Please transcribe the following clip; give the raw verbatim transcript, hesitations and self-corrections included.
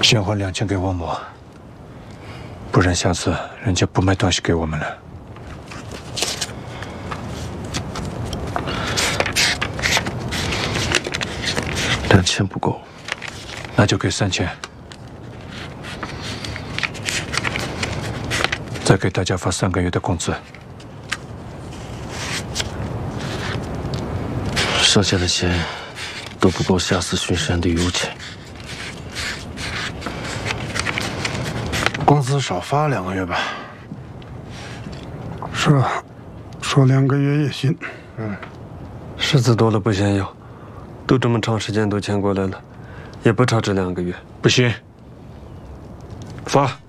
先还两千给王某，不然下次人家不卖东西给我们了。 两千不够， 那就给三千，再给大家发三个月的工资。 剩下的钱都不够下次巡山的油钱。 工资少发两个月吧。 是啊，说两个月也行。 嗯， 柿子多了不嫌要，都这么长时间都签过来了，也不差这两个月。 不行，发。